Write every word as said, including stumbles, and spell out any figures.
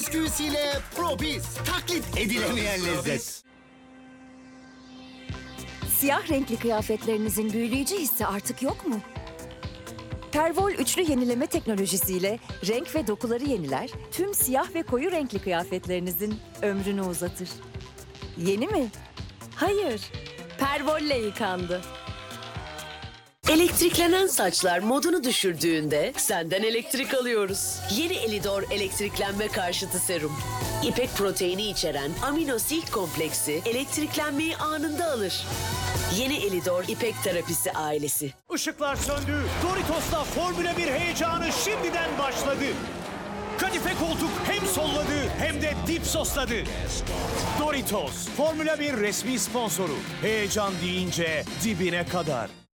bisküvisiyle Probis. Taklit edilemeyen lezzet. Siyah renkli kıyafetlerinizin büyüleyici hissi artık yok mu? Pervol üçlü yenileme teknolojisiyle renk ve dokuları yeniler, tüm siyah ve koyu renkli kıyafetlerinizin ömrünü uzatır. Yeni mi? Hayır. Pervol'le yıkandı. Elektriklenen saçlar modunu düşürdüğünde senden elektrik alıyoruz. Yeni Elidor elektriklenme karşıtı serum. İpek proteini içeren amino silk kompleksi elektriklenmeyi anında alır. Yeni Elidor İpek terapisi ailesi. Işıklar söndü. Doritos'la Formula bir heyecanı şimdiden başladı. Kadife koltuk hem solladı hem de dip sosladı. Doritos, Formula bir resmi sponsoru. Heyecan deyince dibine kadar.